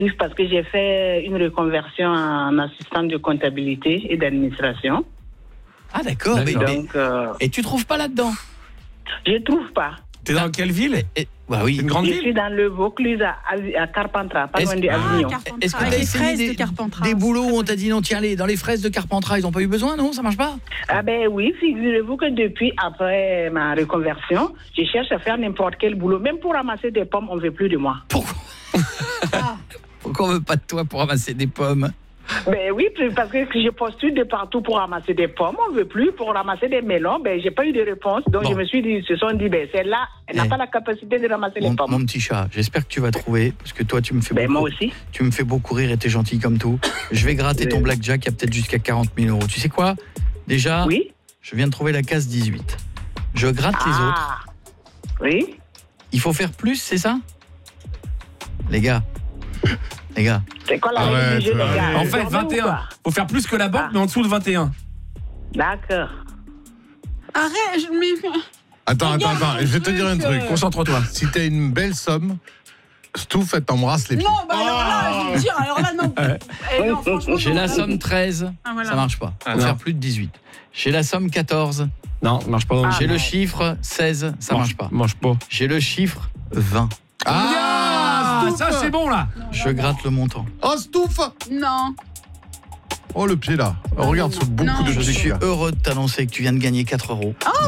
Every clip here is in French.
parce que j'ai fait une reconversion en assistante de comptabilité et d'administration. Ah d'accord, et tu trouves pas là-dedans? Je trouve pas. T'es dans quelle ville? Bah oui. Une grande Je ville? suis dans le Vaucluse à Carpentras, pas loin d'Avignon. Est-ce que tu as essayé des boulots où on t'a dit non, tiens, allez, dans les fraises de Carpentras, ils n'ont pas eu besoin, non? Ça marche pas? Ah ben oui, figurez-vous que depuis, après ma reconversion, je cherche à faire n'importe quel boulot. Même pour ramasser des pommes, on ne veut plus de moi. Pourquoi on veut pas de toi pour ramasser des pommes? Ben oui, parce que je postule de partout pour ramasser des pommes, on ne veut plus. Pour ramasser des melons, ben j'ai pas eu de réponse. Donc je me suis dit, se sont dit, ben celle-là, elle n'a pas la capacité de ramasser les pommes. Mon petit chat, j'espère que tu vas trouver, parce que toi tu me fais beaucoup. Moi aussi. Tu me fais beaucoup rire et t'es gentil comme tout. Je vais gratter ton blackjack, il y a peut-être jusqu'à 40 000 €. Tu sais quoi? Déjà, je viens de trouver la case 18. Je gratte les autres. Oui. Il faut faire plus, c'est ça? Les gars. C'est quoi la règle du jeu, les gars? En fait, 21. Faut faire plus que la banque, mais en dessous de 21. D'accord. Arrête, Attends, je vais te dire un truc. Concentre-toi. Si t'as une belle somme, Stouff, elle t'embrasse les pieds. Non, bah alors là, je vais te dire, alors là, non. Non, franchement, J'ai la somme 13, ça marche pas. Faut faire plus de 18. J'ai la somme 14. Non, ça marche pas. J'ai le chiffre 16, ça marche pas. Marche pas. J'ai le chiffre 20. Ça c'est bon là. Je gratte le montant. Oh, Stouff! Non. Oh, le pied là. Regarde ce beaucoup de Je pieds. suis heureux de t'annoncer que tu viens de gagner 4 €. Oh,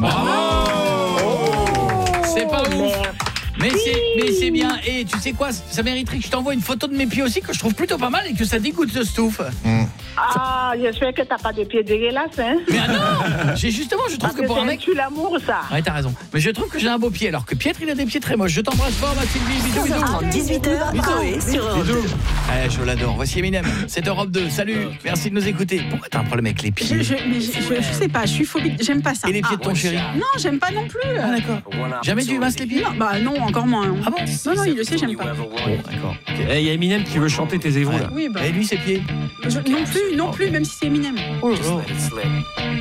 c'est pas ouf. Mais c'est bien. Et tu sais quoi, ça mériterait que je t'envoie une photo de mes pieds aussi, que je trouve plutôt pas mal et que ça dégoûte ce Stouff. Ah, j'espère que t'as pas de pieds dégueulasses, hein. Mais non, je trouve que pour un mec... tu l'amour, ça. Ouais, t'as raison. Mais je trouve que j'ai un beau pied, alors que Pietre, il a des pieds très moches. Je t'embrasse fort, ma Sylvie. Bisous, bisous. 18h, sur Europe 2. Allez, je l'adore. Voici Eminem. C'est Europe 2. Salut. Merci de nous écouter. Pourquoi t'as un problème avec les pieds? Je sais pas, je suis phobique, j'aime pas ça. Et les pieds de ton chéri? Non, j'aime pas non plus. Ah, d'accord. Jamais tu masses les pieds? Non, bah non, encore moins. Ah bon? Non, il le sait, j'aime pas. Bon, d'accord. Il y a Eminem qui veut chanter tes évaux là. Oui, bah. Et lui, ses pieds? Non plus, même si c'est Eminem. Oh là là.